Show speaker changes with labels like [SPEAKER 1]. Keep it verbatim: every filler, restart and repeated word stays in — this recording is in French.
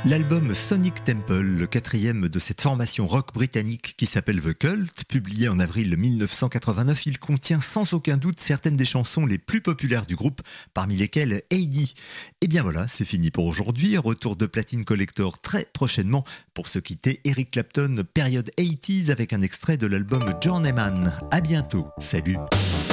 [SPEAKER 1] L'album Sonic Temple, le quatrième de cette formation rock britannique qui s'appelle The Cult, publié en avril mille neuf cent quatre-vingt-neuf, il contient sans aucun doute certaines des chansons les plus populaires du groupe, parmi lesquelles Heidi. Et bien voilà, c'est fini pour aujourd'hui. Retour de Platine Collector très prochainement pour se quitter. Eric Clapton, période quatre-vingt-dix avec un extrait de l'album Journeyman. À bientôt, salut.